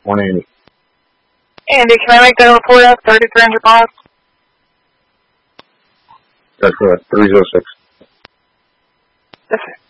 Morning, Andy. Andy, can I make that report up? 3,300 miles? That's correct. 306. Yes, sir.